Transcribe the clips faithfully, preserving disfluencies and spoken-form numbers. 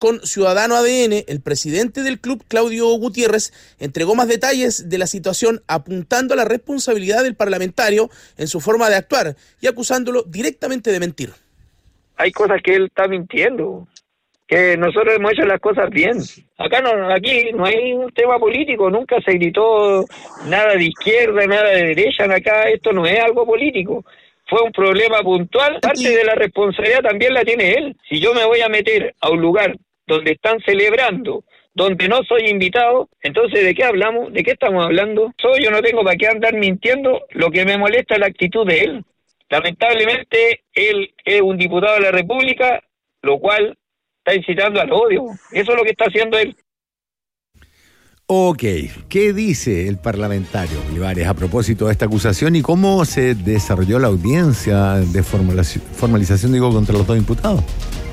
con Ciudadano A D N, el presidente del club, Claudio Gutiérrez, entregó más detalles de la situación, apuntando a la responsabilidad del parlamentario en su forma de actuar y acusándolo directamente de mentir. Hay cosas que él está mintiendo, que nosotros hemos hecho las cosas bien. Acá no, aquí no hay un tema político, nunca se gritó nada de izquierda, nada de derecha, acá esto no es algo político. Fue un problema puntual, parte de la responsabilidad también la tiene él. Si yo me voy a meter a un lugar donde están celebrando, donde no soy invitado, entonces ¿de qué hablamos? ¿De qué estamos hablando? So, yo no tengo para qué andar mintiendo, lo que me molesta es la actitud de él. Lamentablemente, él es un diputado de la República, lo cual está incitando al odio. Eso es lo que está haciendo él. Ok, ¿qué dice el parlamentario Olivares a propósito de esta acusación y cómo se desarrolló la audiencia de formalización, formalización digo, contra los dos imputados?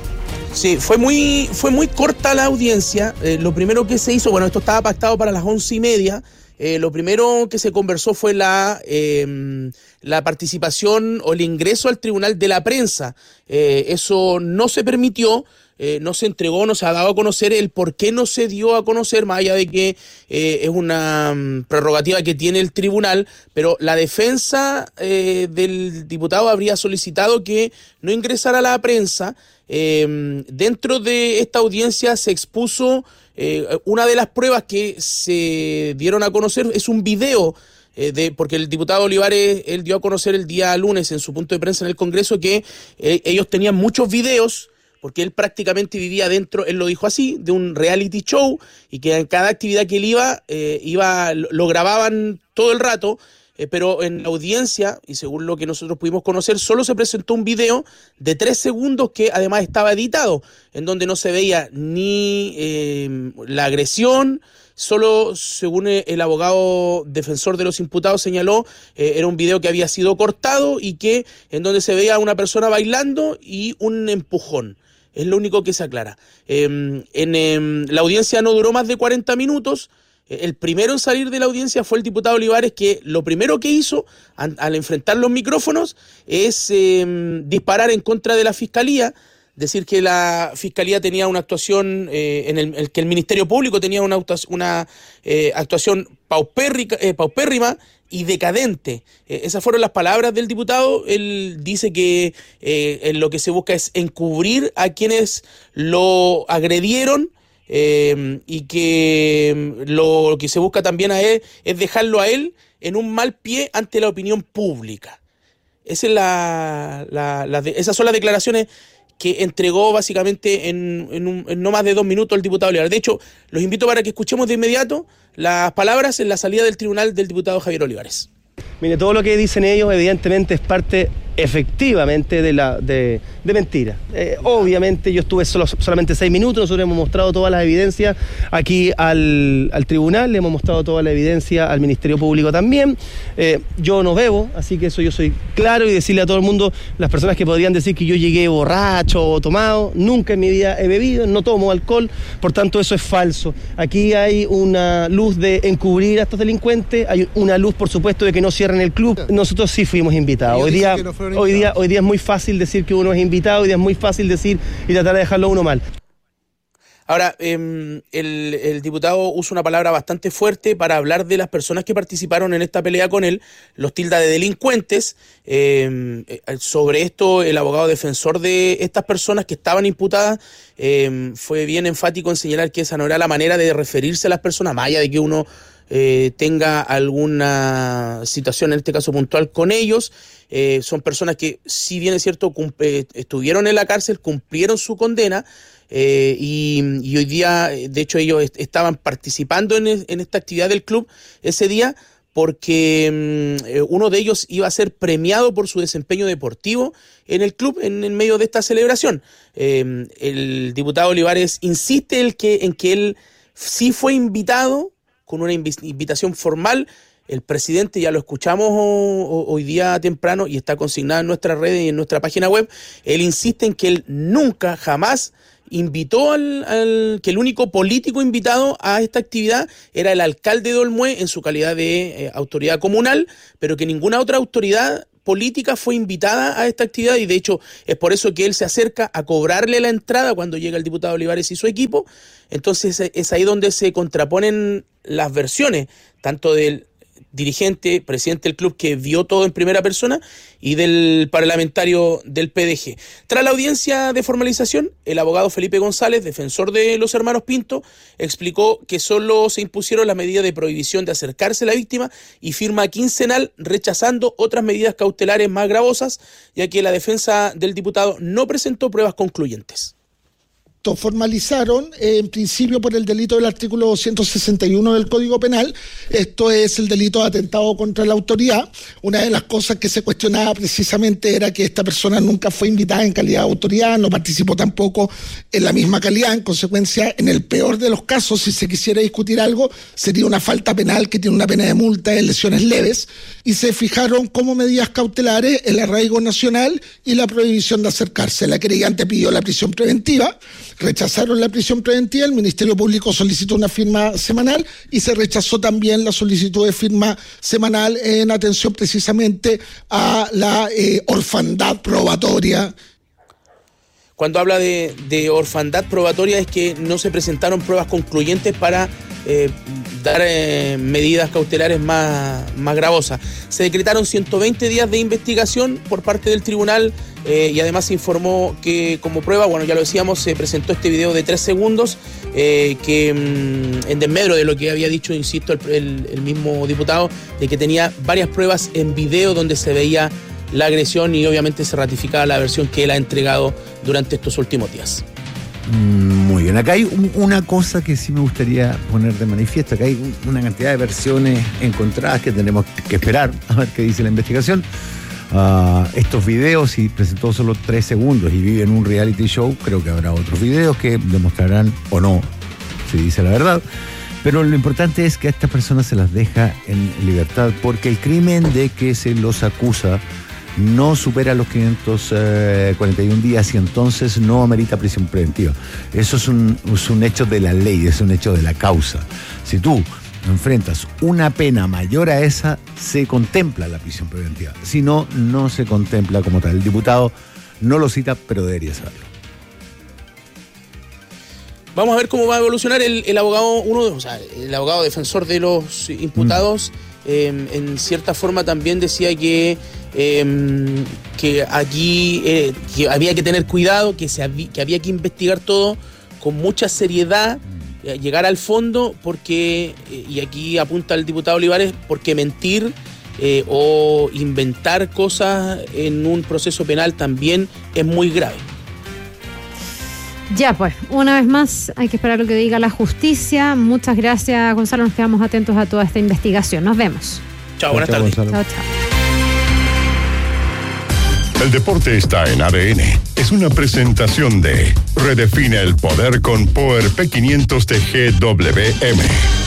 Sí, fue muy, fue muy corta la audiencia. Eh, lo primero que se hizo, bueno, esto estaba pactado para las once y media. Eh, lo primero que se conversó fue la, eh, la participación o el ingreso al tribunal de la prensa. Eh, eso no se permitió. Eh, no se entregó, no se ha dado a conocer el por qué no se dio a conocer, más allá de que eh, es una um, prerrogativa que tiene el tribunal, pero la defensa eh, del diputado habría solicitado que no ingresara a la prensa. Eh, dentro de esta audiencia se expuso eh, una de las pruebas que se dieron a conocer, es un video, eh, de, porque el diputado Olivares, él dio a conocer el día lunes en su punto de prensa en el Congreso que eh, ellos tenían muchos videos, porque él prácticamente vivía dentro, él lo dijo así, de un reality show, y que en cada actividad que él iba, eh, iba lo grababan todo el rato, eh, pero en la audiencia, y según lo que nosotros pudimos conocer, solo se presentó un video de tres segundos que además estaba editado, en donde no se veía ni eh, la agresión. Solo, según el abogado defensor de los imputados señaló, eh, era un video que había sido cortado y que en donde se veía a una persona bailando y un empujón. Es lo único que se aclara. Eh, en eh, la audiencia no duró más de cuarenta minutos. El primero en salir de la audiencia fue el diputado Olivares, que lo primero que hizo al, al enfrentar los micrófonos es eh, disparar en contra de la Fiscalía, decir que la Fiscalía tenía una actuación, eh, en el, el que el Ministerio Público tenía una, una eh, actuación paupérrica, eh, paupérrima y decadente. Eh, esas fueron las palabras del diputado. Él dice que eh, lo que se busca es encubrir a quienes lo agredieron, eh, y que lo que se busca también a él es dejarlo a él en un mal pie ante la opinión pública. Esa es la, la, la de, esas son las declaraciones que entregó básicamente en, en, un, en no más de dos minutos el diputado Olivares. De hecho, los invito para que escuchemos de inmediato las palabras en la salida del tribunal del diputado Javier Olivares. Mire, todo lo que dicen ellos evidentemente es parte efectivamente de la de, de mentira. Eh, obviamente yo estuve solo, solamente seis minutos, nosotros hemos mostrado todas las evidencias aquí al, al tribunal, le hemos mostrado toda la evidencia al Ministerio Público también. Eh, yo no bebo, así que eso yo soy claro, y decirle a todo el mundo, las personas que podrían decir que yo llegué borracho o tomado, nunca en mi vida he bebido, no tomo alcohol, por tanto eso es falso. Aquí hay una luz de encubrir a estos delincuentes, hay una luz por supuesto de que no cierren el club. Nosotros sí fuimos invitados. Hoy día Hoy día, hoy día es muy fácil decir que uno es invitado, hoy día es muy fácil decir y tratar de dejarlo a uno mal. Ahora, eh, el, el diputado usa una palabra bastante fuerte para hablar de las personas que participaron en esta pelea con él, los tilda de delincuentes. Eh, sobre esto, el abogado defensor de estas personas que estaban imputadas eh, fue bien enfático en señalar que esa no era la manera de referirse a las personas, más allá de que uno eh, tenga alguna situación, en este caso puntual, con ellos. Eh, son personas que, si bien es cierto, cumple, estuvieron en la cárcel, cumplieron su condena, eh, y, y hoy día, de hecho, ellos est- estaban participando en, en esta actividad del club ese día, porque eh, uno de ellos iba a ser premiado por su desempeño deportivo en el club en, en medio de esta celebración. Eh, el diputado Olivares insiste en que, en que él sí fue invitado con una invi- invitación formal. El presidente, ya lo escuchamos hoy día temprano y está consignado en nuestras redes y en nuestra página web, él insiste en que él nunca, jamás invitó al, al que el único político invitado a esta actividad era el alcalde de Olmué en su calidad de eh, autoridad comunal, pero que ninguna otra autoridad política fue invitada a esta actividad y de hecho es por eso que él se acerca a cobrarle la entrada cuando llega el diputado Olivares y su equipo. Entonces es ahí donde se contraponen las versiones, tanto del dirigente, presidente del club que vio todo en primera persona y del parlamentario del P D G. Tras la audiencia de formalización, el abogado Felipe González, defensor de los hermanos Pinto, explicó que solo se impusieron las medidas de prohibición de acercarse a la víctima y firma quincenal rechazando otras medidas cautelares más gravosas, ya que la defensa del diputado no presentó pruebas concluyentes. Formalizaron eh, en principio por el delito del artículo doscientos sesenta y uno del Código Penal. Esto es el delito de atentado contra la autoridad. Una de las cosas que se cuestionaba precisamente era que esta persona nunca fue invitada en calidad de autoridad, no participó tampoco en la misma calidad. En consecuencia, en el peor de los casos, si se quisiera discutir algo, sería una falta penal que tiene una pena de multa de lesiones leves, y se fijaron como medidas cautelares el arraigo nacional y la prohibición de acercarse. La querellante pidió la prisión preventiva, rechazaron la prisión preventiva, el Ministerio Público solicitó una firma semanal y se rechazó también la solicitud de firma semanal en atención precisamente a la eh, orfandad probatoria. Cuando habla de, de orfandad probatoria es que no se presentaron pruebas concluyentes para eh, dar eh, medidas cautelares más, más gravosas. Se decretaron ciento veinte días de investigación por parte del tribunal eh, y además se informó que como prueba, bueno, ya lo decíamos, se presentó este video de tres segundos eh, que mm, en desmedro de lo que había dicho, insisto, el, el, el mismo diputado, de que tenía varias pruebas en video donde se veía la agresión y obviamente se ratificaba la versión que él ha entregado durante estos últimos días. Muy bien, acá hay un, una cosa que sí me gustaría poner de manifiesto. Acá hay un, una cantidad de versiones encontradas que tenemos que esperar a ver qué dice la investigación. Uh, estos videos, si presentó solo tres segundos y vive en un reality show, creo que habrá otros videos que demostrarán o no si dice la verdad. Pero lo importante es que a estas personas se las deja en libertad porque el crimen de que se los acusa no supera los quinientos cuarenta y uno días y entonces no amerita prisión preventiva. Eso es un, es un hecho de la ley, es un hecho de la causa. Si tú enfrentas una pena mayor a esa, se contempla la prisión preventiva. Si no, no se contempla como tal. El diputado no lo cita, pero debería saberlo. Vamos a ver cómo va a evolucionar el, el abogado, uno, o sea, el abogado defensor de los imputados. Mm. Eh, en cierta forma también decía que eh, que aquí eh, que había que tener cuidado, que, se había, que había que investigar todo con mucha seriedad, eh, llegar al fondo, porque, eh, y aquí apunta el diputado Olivares, porque mentir eh, o inventar cosas en un proceso penal también es muy grave. Ya pues, una vez más hay que esperar lo que diga la justicia. Muchas gracias, Gonzalo, nos quedamos atentos a toda esta investigación. Nos vemos. Chao, buenas tardes. Chao, chao. El deporte está en A D N. Es una presentación de Redefine el poder con Power P quinientos de G W M.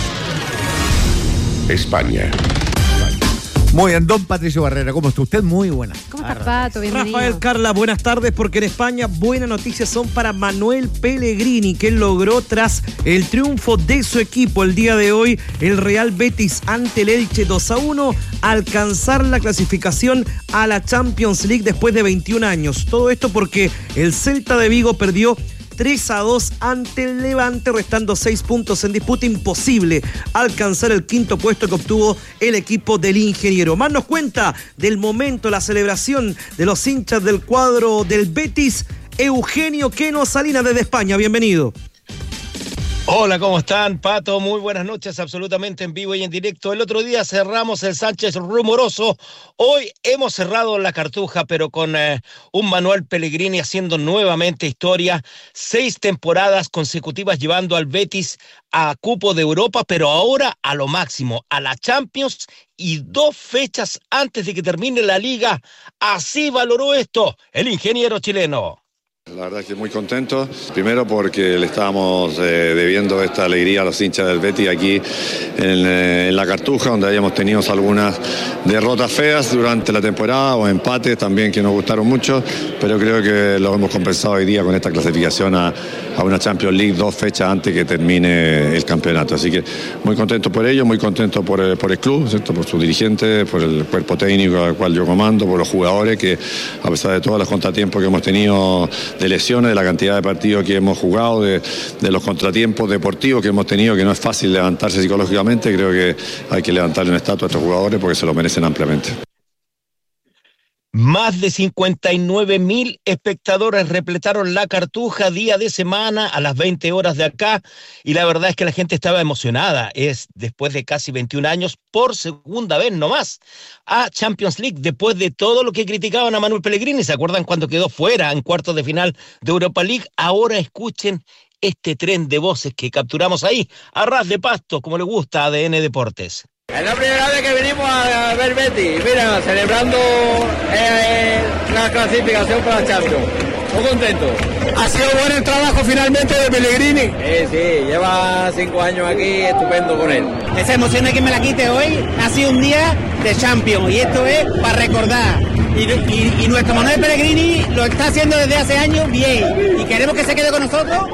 España. Muy bien, don Patricio Barrera, ¿cómo está usted? Muy buenas. ¿Cómo está, Pato? Bienvenido. Rafael, Carla, buenas tardes, porque en España buenas noticias son para Manuel Pellegrini, que logró tras el triunfo de su equipo el día de hoy, el Real Betis ante el Elche dos a uno, alcanzar la clasificación a la Champions League después de veintiún años. Todo esto porque el Celta de Vigo perdió tres a dos ante el Levante, restando seis puntos en disputa. Imposible alcanzar el quinto puesto que obtuvo el equipo del ingeniero. Más nos cuenta del momento, la celebración de los hinchas del cuadro del Betis, Eugenio Queno Salinas desde España. Bienvenido. Hola, ¿cómo están, Pato? Muy buenas noches, absolutamente en vivo y en directo. El otro día cerramos el Sánchez rumoroso. Hoy hemos cerrado la Cartuja, pero con eh, un Manuel Pellegrini haciendo nuevamente historia. Seis temporadas consecutivas llevando al Betis a cupo de Europa, pero ahora a lo máximo, a la Champions, y dos fechas antes de que termine la Liga. Así valoró esto el ingeniero chileno. La verdad es que muy contento, primero porque le estábamos eh, debiendo esta alegría a los hinchas del Betis aquí en, eh, en la Cartuja, donde habíamos tenido algunas derrotas feas durante la temporada o empates también que nos gustaron mucho, pero creo que lo hemos compensado hoy día con esta clasificación a, a una Champions League dos fechas antes que termine el campeonato. Así que muy contento por ello, muy contento por el, por el club, ¿cierto? Por sus dirigentes, por el cuerpo técnico al cual yo comando, por los jugadores que a pesar de todos los contratiempos que hemos tenido de lesiones, de la cantidad de partidos que hemos jugado, de, de los contratiempos deportivos que hemos tenido, que no es fácil levantarse psicológicamente, creo que hay que levantarle una estatua a estos jugadores porque se lo merecen ampliamente. Más de cincuenta y nueve mil espectadores repletaron la Cartuja día de semana a las veinte horas de acá, y la verdad es que la gente estaba emocionada. Es después de casi veintiún años, por segunda vez nomás, a Champions League, después de todo lo que criticaban a Manuel Pellegrini. ¿Se acuerdan cuando quedó fuera en cuartos de final de Europa League? Ahora escuchen este tren de voces que capturamos ahí, a ras de pasto, como le gusta a A D N Deportes. Es la primera vez que venimos a ver Betis, mira, celebrando eh, la clasificación para la Champions. Muy contento. ¿Ha sido bueno el trabajo finalmente de Pellegrini? Sí, sí, lleva cinco años aquí, estupendo con él. Esa emoción de que me la quite hoy, ha sido un día de Champions y esto es para recordar. Y, y, y nuestro Manuel Pellegrini lo está haciendo desde hace años bien y queremos que se quede con nosotros.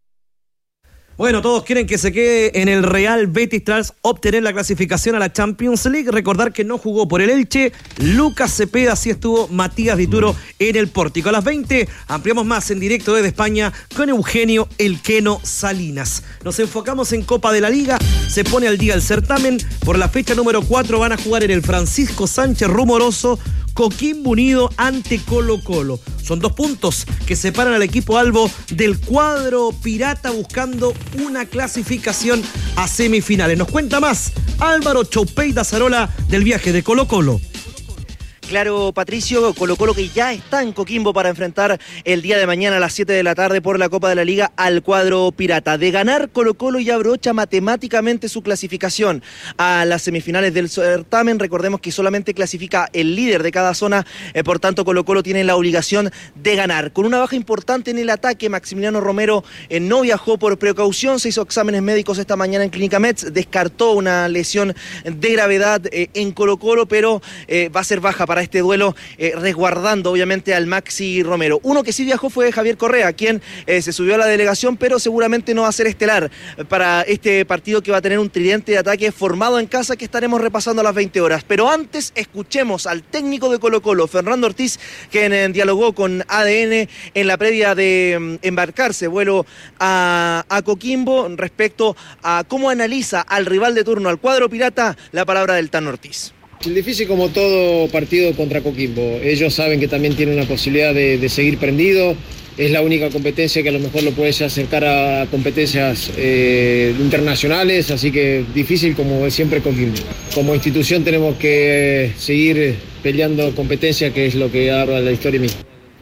Bueno, todos quieren que se quede en el Real Betis tras obtener la clasificación a la Champions League. Recordar que no jugó por el Elche Lucas Cepeda, sí estuvo Matías Dituro en el Pórtico. A las veinte ampliamos más en directo desde España con Eugenio El Queno Salinas. Nos enfocamos en Copa de la Liga, se pone al día el certamen. Por la fecha número cuatro van a jugar en el Francisco Sánchez Rumoroso Coquimbo Unido ante Colo Colo. Son dos puntos que separan al equipo albo del cuadro pirata buscando una clasificación a semifinales. Nos cuenta más Álvaro Choupey Dazarola del viaje de Colo Colo. Claro, Patricio, Colo Colo que ya está en Coquimbo para enfrentar el día de mañana a las siete de la tarde por la Copa de la Liga al cuadro pirata. De ganar, Colo Colo ya abrocha matemáticamente su clasificación a las semifinales del certamen. Recordemos que solamente clasifica el líder de cada zona, eh, por tanto Colo Colo tiene la obligación de ganar. Con una baja importante en el ataque, Maximiliano Romero eh, no viajó por precaución, se hizo exámenes médicos esta mañana en Clínica Metz, descartó una lesión de gravedad eh, en Colo Colo, pero eh, va a ser baja para para este duelo, eh, resguardando obviamente al Maxi Romero. Uno que sí viajó fue Javier Correa, quien eh, se subió a la delegación, pero seguramente no va a ser estelar para este partido que va a tener un tridente de ataque formado en casa que estaremos repasando a las veinte horas. Pero antes escuchemos al técnico de Colo Colo, Fernando Ortiz, quien eh, dialogó con A D N en la previa de um, embarcarse vuelo a, a Coquimbo respecto a cómo analiza al rival de turno, al cuadro pirata, la palabra del Tano Ortiz. Difícil como todo partido contra Coquimbo. Ellos saben que también tienen una posibilidad de, de seguir prendido. Es la única competencia que a lo mejor lo puede acercar a competencias eh, internacionales, así que difícil como siempre Coquimbo. Como institución tenemos que seguir peleando competencia, que es lo que habla la historia misma.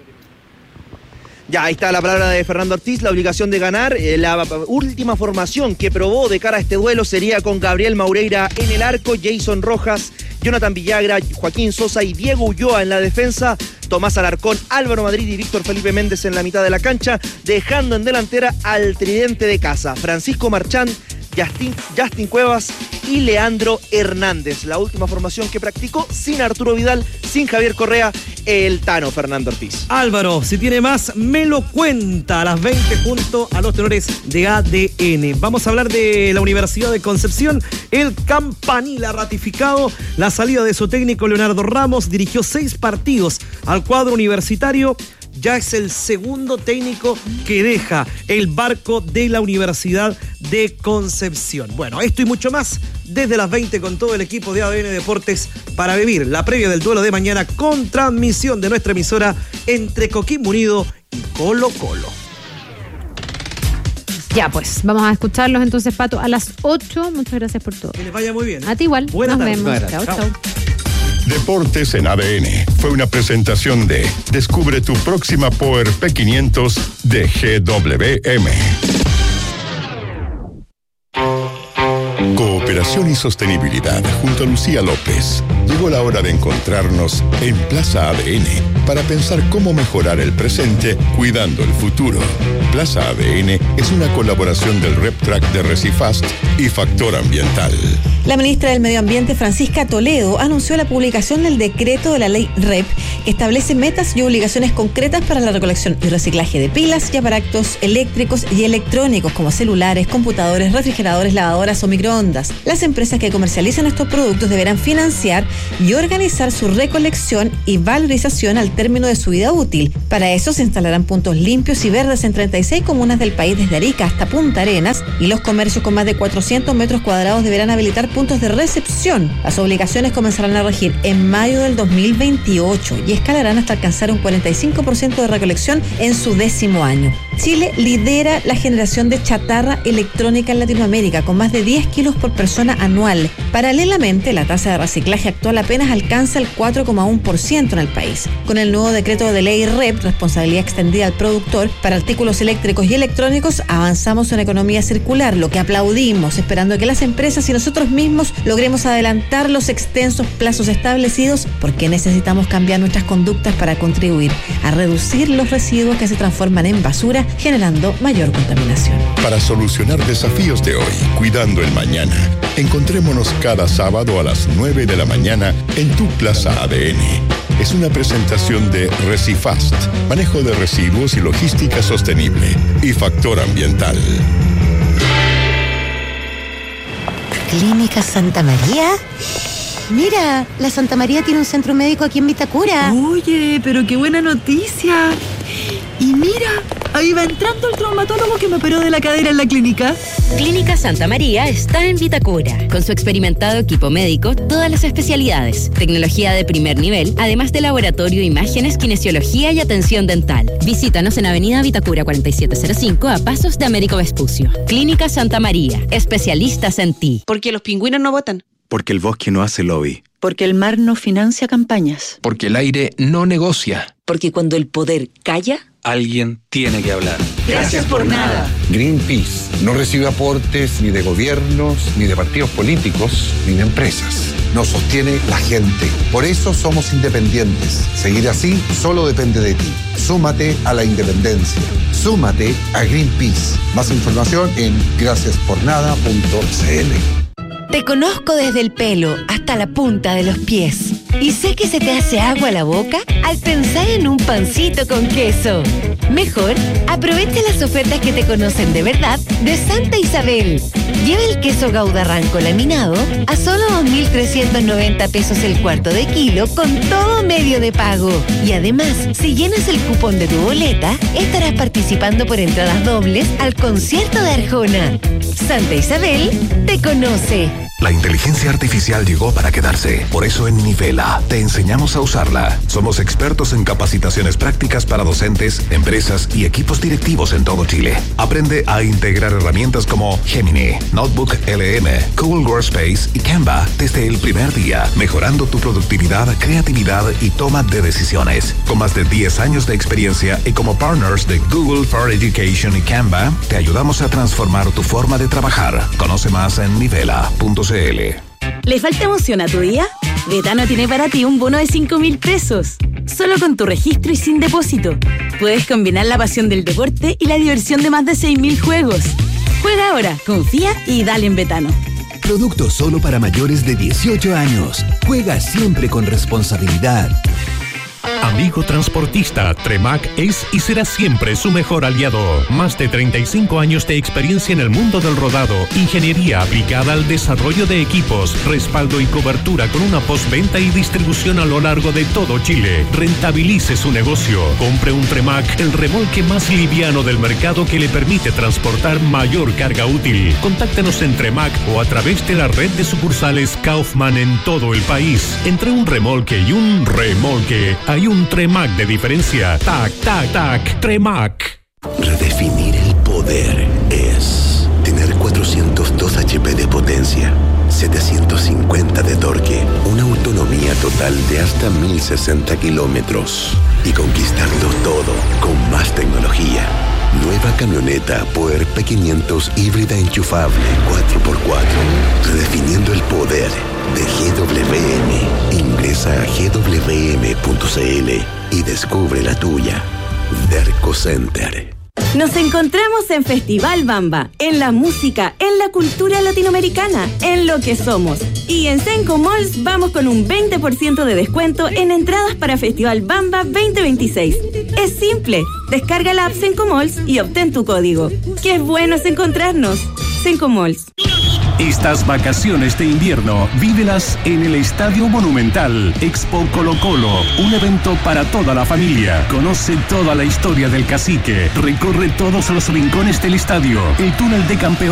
Ya, ahí está la palabra de Fernando Ortiz, la obligación de ganar. Eh, la última formación que probó de cara a este duelo sería con Gabriel Maureira en el arco, Jason Rojas, Jonathan Villagra, Joaquín Sosa y Diego Ulloa en la defensa, Tomás Alarcón, Álvaro Madrid y Víctor Felipe Méndez en la mitad de la cancha, dejando en delantera al tridente de casa, Francisco Marchán, Justin, Justin Cuevas y Leandro Hernández. La última formación que practicó sin Arturo Vidal, sin Javier Correa, el Tano Fernando Ortiz. Álvaro, si tiene más, me lo cuenta a las veinte junto a los tenores de A D N. Vamos a hablar de la Universidad de Concepción. El Campanil ha ratificado la salida de su técnico Leonardo Ramos. Dirigió seis partidos al cuadro universitario. Ya es el segundo técnico que deja el barco de la Universidad de Concepción. Bueno, esto y mucho más desde las veinte con todo el equipo de A D N Deportes para vivir la previa del duelo de mañana con transmisión de nuestra emisora entre Coquimbo Unido y Colo Colo. Ya pues, vamos a escucharlos entonces, Pato, a las ocho. Muchas gracias por todo. Que les vaya muy bien. A ti igual. Buenas Nos tardes. vemos. Chao, chao. Deportes en A D N fue una presentación de Descubre tu próxima Power P quinientos de G W M. Cooperación y sostenibilidad junto a Lucía López. Llegó la hora de encontrarnos en Plaza A D N para pensar cómo mejorar el presente cuidando el futuro. Plaza A D N es una colaboración del RepTrack de Recifast y Factor Ambiental. La ministra del Medio Ambiente, Francisca Toledo, anunció la publicación del decreto de la ley R E P que establece metas y obligaciones concretas para la recolección y reciclaje de pilas y aparatos eléctricos y electrónicos como celulares, computadores, refrigeradores, lavadoras o microondas. Las empresas que comercializan estos productos deberán financiar y organizar su recolección y valorización al término de su vida útil. Para eso se instalarán puntos limpios y verdes en treinta y seis comunas del país, desde Arica hasta Punta Arenas, y los comercios con más de cuatrocientos metros cuadrados deberán habilitar puntos de recepción. Las obligaciones comenzarán a regir en mayo del dos mil veintiocho y escalarán hasta alcanzar un cuarenta y cinco por ciento de recolección en su décimo año. Chile lidera la generación de chatarra electrónica en Latinoamérica, con más de diez kilos por persona anual. Paralelamente, la tasa de reciclaje actual apenas alcanza el cuatro coma uno por ciento en el país. Con el nuevo decreto de ley R E P, responsabilidad extendida al productor, para artículos eléctricos y electrónicos, avanzamos en economía circular, lo que aplaudimos, esperando que las empresas y nosotros mismos logremos adelantar los extensos plazos establecidos, porque necesitamos cambiar nuestras conductas para contribuir a reducir los residuos que se transforman en basura, generando mayor contaminación. Para solucionar desafíos de hoy, cuidando el mañana, encontrémonos cada sábado a las nueve de la mañana en tu Plaza A D N. Es una presentación de Recifast, manejo de residuos y logística sostenible, y Factor Ambiental. ¿Clínica Santa María? Mira, la Santa María tiene un centro médico aquí en Vitacura. Oye, pero qué buena noticia. Y mira, ahí va entrando el traumatólogo que me operó de la cadera en la clínica. Clínica Santa María está en Vitacura. Con su experimentado equipo médico, todas las especialidades, tecnología de primer nivel, además de laboratorio, imágenes, kinesiología y atención dental. Visítanos en Avenida Vitacura cuarenta y siete cero cinco, a pasos de Américo Vespucio. Clínica Santa María, especialistas en ti. Porque los pingüinos no votan. Porque el bosque no hace lobby. Porque el mar no financia campañas. Porque el aire no negocia. Porque cuando el poder calla, alguien tiene que hablar. Gracias por nada. Greenpeace no recibe aportes ni de gobiernos, ni de partidos políticos, ni de empresas. Nos sostiene la gente. Por eso somos independientes. Seguir así solo depende de ti. Súmate a la independencia. Súmate a Greenpeace. Más información en gracias por nada punto c l. Te conozco desde el pelo hasta la punta de los pies. Y sé que se te hace agua la boca al pensar en un pancito con queso. Mejor, aprovecha las ofertas que te conocen de verdad de Santa Isabel. Lleva el queso Gaudarranco laminado a solo dos mil trescientos noventa pesos el cuarto de kilo con todo medio de pago. Y además, si llenas el cupón de tu boleta, estarás participando por entradas dobles al concierto de Arjona. Santa Isabel te conoce. La inteligencia artificial llegó para quedarse. Por eso en Nivela te enseñamos a usarla. Somos expertos en capacitaciones prácticas para docentes, empresas y equipos directivos en todo Chile. Aprende a integrar herramientas como Gemini, Notebook L M, Google Workspace y Canva desde el primer día, mejorando tu productividad, creatividad y toma de decisiones. Con más de diez años de experiencia y como partners de Google for Education y Canva, te ayudamos a transformar tu forma de trabajar. Conoce más en nivela punto c l. ¿Le falta emoción a tu día? Betano tiene para ti un bono de cinco mil pesos. Solo con tu registro y sin depósito. Puedes combinar la pasión del deporte y la diversión de más de seis mil juegos. Juega ahora, confía y dale en Betano. Producto solo para mayores de dieciocho años. Juega siempre con responsabilidad. Amigo transportista, Tremac es y será siempre su mejor aliado. Más de treinta y cinco años de experiencia en el mundo del rodado, ingeniería aplicada al desarrollo de equipos, respaldo y cobertura con una postventa y distribución a lo largo de todo Chile. Rentabilice su negocio. Compre un Tremac, el remolque más liviano del mercado que le permite transportar mayor carga útil. Contáctenos en Tremac o a través de la red de sucursales Kaufman en todo el país. Entre un remolque y un remolque hay un Tremac de diferencia. Tac, tac, tac, Tremac. Redefinir el poder es tener cuatrocientos dos H P de potencia, setecientos cincuenta de torque, una autonomía total de hasta mil sesenta kilómetros y conquistarlo todo con más tecnología, Nueva camioneta Power P quinientos híbrida enchufable cuatro por cuatro. Redefiniendo el poder de G W M. Ingresa a G W M punto C L y descubre la tuya. Derco Center. Nos encontramos en Festival Bamba, en la música, en la cultura latinoamericana, en lo que somos. Y en Senco Malls vamos con un veinte por ciento de descuento en entradas para Festival Bamba veinte veintiséis. Es simple, descarga la app Senco Malls y obtén tu código. ¡Qué bueno es encontrarnos! Senco Malls. Estas vacaciones de invierno, vívelas en el Estadio Monumental. Expo Colo Colo, un evento para toda la familia. Conoce toda la historia del cacique. Recorre todos los rincones del estadio. El túnel de campeones.